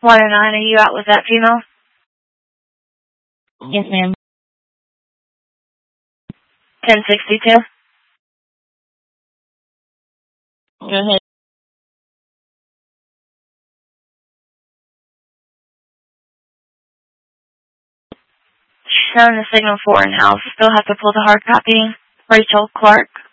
109, are you out with that female? Yes, ma'am. 1062. Go ahead. She's showing the signal 4 in house. Still have to pull the hard copy. Rachel Clark.